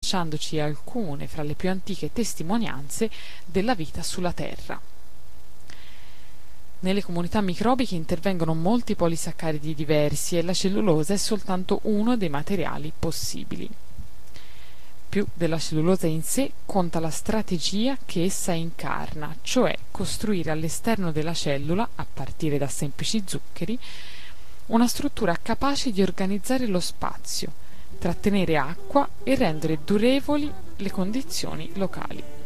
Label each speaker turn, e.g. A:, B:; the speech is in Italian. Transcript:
A: lasciandoci alcune fra le più antiche testimonianze della vita sulla Terra. Nelle comunità microbiche intervengono molti polisaccaridi diversi e la cellulosa è soltanto uno dei materiali possibili. Più della cellulosa in sé conta la strategia che essa incarna, cioè costruire all'esterno della cellula, a partire da semplici zuccheri, una struttura capace di organizzare lo spazio, trattenere acqua e rendere durevoli le condizioni locali.